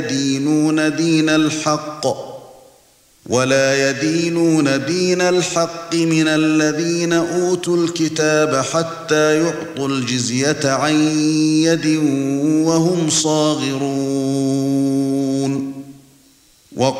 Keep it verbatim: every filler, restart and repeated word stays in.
يدينون دين الحق ولا يدينون دين الحق من الذين أوتوا الكتاب حتى يعطوا الجزية عن يد وهم صاغرون